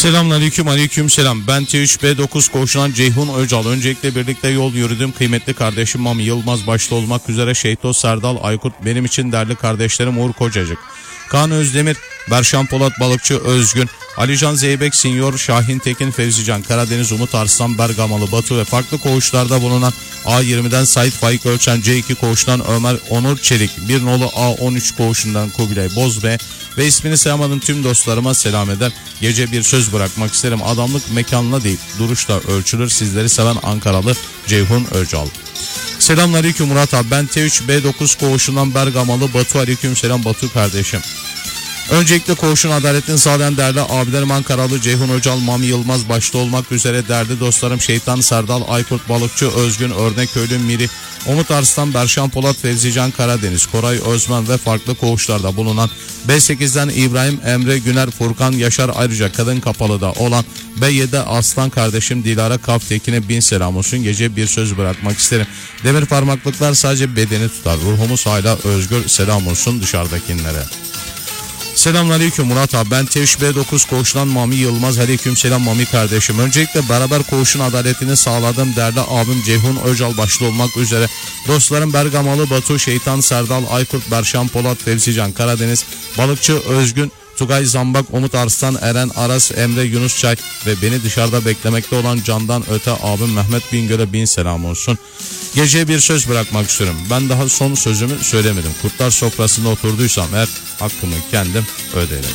Selamünaleyküm, aleykümselam. Ben T3B9 koğuşundan Ceyhun Öcal. Öncelikle birlikte yol yürüdüğüm kıymetli kardeşim Mami Yılmaz başta olmak üzere Şehto, Serdal, Aykut, benim için değerli kardeşlerim Uğur Kocacık, Kaan Özdemir, Berşan Polat, Balıkçı Özgün, Alican Zeybek, Sinyor, Şahin Tekin, Fevzican, Karadeniz, Umut Arslan, Bergamalı, Batu ve farklı koğuşlarda bulunan A20'den Sait Faik Ölçen, C2 koğuşundan Ömer Onur Çelik, 1 nolu A13 koğuşundan Kubilay Bozbe ve ismini sayamadığım tüm dostlarıma selam eder. Gece bir söz bırakmak isterim. Adamlık mekanla değil, duruşla ölçülür. Sizleri seven Ankaralı Ceyhun Öcal. Selamünaleyküm Murat abi. Ben T3B9 koğuşundan Bergamalı Batu. Aleykümselam Batu kardeşim. Öncelikle koğuşun adaletini sağlayan değerli abilerim Ankaralı Ceyhun Öcal, Mami Yılmaz başta olmak üzere değerli dostlarım Şeytan, Serdal, Aykut, Balıkçı Özgün, Örneköylü Miri, Umut Arslan, Berşan Polat, Fevzican, Karadeniz, Koray Özmen ve farklı koğuşlarda bulunan B8'den İbrahim, Emre, Güner, Furkan, Yaşar, ayrıca kadın kapalıda olan B7'de Aslan kardeşim Dilara Kaftekin'e bin selam olsun. Gece bir söz bırakmak isterim. Demir parmaklıklar sadece bedeni tutar. Ruhumuz hala özgür. Selam olsun dışarıdakilere. Selamünaleyküm Murat abi. Ben T3B9 koğuşundan Mami Yılmaz. Aleykümselam Mami kardeşim. Öncelikle beraber koğuşun adaletini sağladığım değerli abim Ceyhun Öcal başta olmak üzere dostlarım Bergamalı Batu, Şeytan, Serdal, Aykut, Berşan Polat, Fevzican, Karadeniz, Balıkçı Özgün, Tugay Zambak, Umut Arslan, Eren Aras, Emre, Yunus Çay ve beni dışarıda beklemekte olan candan öte abim Mehmet Bingöl'e bin selam olsun. Geceye bir söz bırakmak istiyorum. Ben daha son sözümü söylemedim. Kurtlar sofrasında oturduysam eğer hakkımı kendim öderim.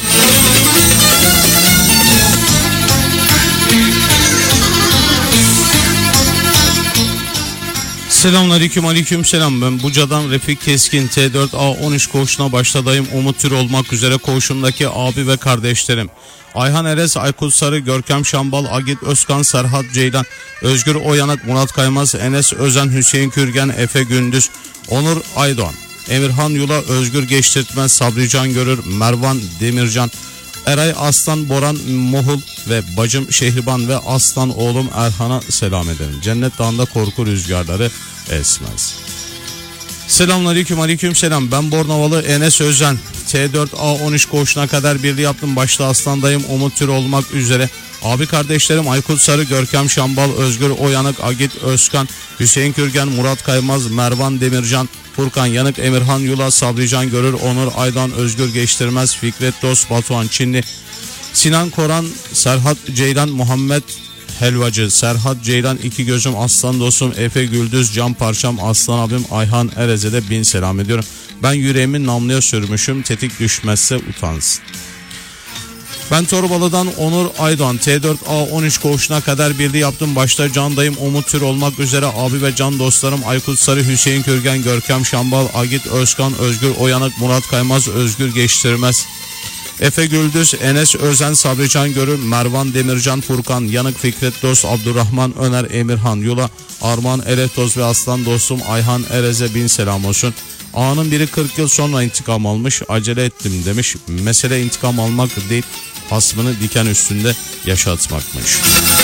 Selamünaleyküm, aleykümselam. Ben Buca'dan Refik Keskin, T4A13 koğuşuna başladayım. Umut Tür olmak üzere koğuşumdaki abi ve kardeşlerim Ayhan Erez, Aykut Sarı, Görkem Şambal, Agit Özkan, Serhat Ceylan, Özgür Oyanak, Murat Kaymaz, Enes Özen, Hüseyin Kürgen, Efe Gündüz, Onur Aydoğan, Emirhan Yula, Özgür Geçtirtmez, Sabrican Görür, Mervan Demircan, Eray Aslan, Boran Mohul ve bacım Şehriban ve aslan oğlum Erhan'a selam ederim. Cennet Dağı'nda korku rüzgarları esmez. Selamünaleyküm, aleykümselam. Ben Bornovalı Enes Özen. T4A13 koğuşuna kadar birliği yaptım. Başta Aslan'dayım. Umut Tür olmak üzere abi kardeşlerim Aykut Sarı, Görkem Şambal, Özgür Oyanık, Agit Özkan, Hüseyin Kürgen, Murat Kaymaz, Mervan Demircan, Furkan Yanık, Emirhan Yula, Sabrican Görür, Onur Aydan, Özgür Geçtirmez, Fikret Dost, Batuhan Çinli, Sinan Koran, Serhat Ceylan, Muhammed Helvacı, Serhat Ceylan, iki gözüm aslan dostum Efe Güldüz, Can Parçam, Aslan abim Ayhan Erez'e de bin selam ediyorum. Ben yüreğimi namluya sürmüşüm, tetik düşmezse utansın. Ben Torbalı'dan Onur Aydoğan, T4A13 koğuşuna kadar birliği yaptım. Başta candayım, Umut Tür olmak üzere abi ve can dostlarım Aykut Sarı, Hüseyin Kürgen, Görkem Şambal, Agit Özkan, Özgür Oyanık, Murat Kaymaz, Özgür Geçtirmez, Efe Güldüz, Enes Özen, Sabrican Görür, Mervan Demircan, Furkan Yanık, Fikret Dost, Abdurrahman Öner, Emirhan Yula, Arman Eretoz ve aslan dostum Ayhan Erez'e bin selam olsun. Ağanın biri 40 yıl sonra intikam almış, acele ettim demiş. Mesele intikam almak değil, hasmını diken üstünde yaşatmakmış.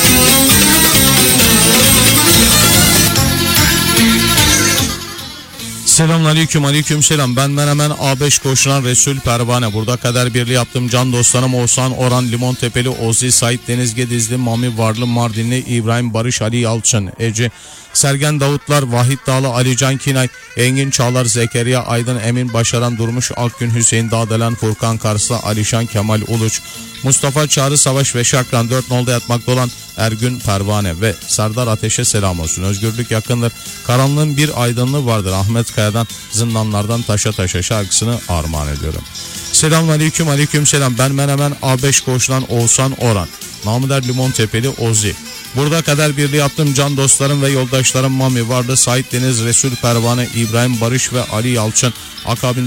Selamünaleyküm, aleykümselam. Ben Menemen A5 koğuşundan Resul Pervane. Burada kader birliği yaptım. Can dostlarım Oğuzhan Orhan, Limon Tepeli, Ozi, Sait Deniz Gedizli, Mami Varlı, Mardinli, İbrahim Barış, Ali Yalçın, Ece, Sergen Davutlar, Vahit Dağlı, Ali Can Kinay, Engin Çağlar, Zekeriya Aydın, Emin Başaran, Durmuş Akgün, Hüseyin Dağdelen, Furkan Karsla, Alişan Kemal Uluç, Mustafa Çağrı Savaş ve Şakran, 4 nolda yatmakta olan Ergün Pervane ve Serdar Ateş'e selam olsun. Özgürlük yakındır, karanlığın bir aydınlığı vardır. Ahmet Kaya'dan Zindanlardan Taşa Taşa şarkısını armağan ediyorum. Selamünaleyküm, aleykümselam. Ben Menemen A5 koğuşundan Oğuzhan Orhan, namı der Limon Tepeli Ozi. Burada kader birliği yaptım. Can dostlarım ve yoldaşlarım Mami Vardı, Sait Deniz, Resul Pervane, İbrahim Barış ve Ali Yalçın. Akabinde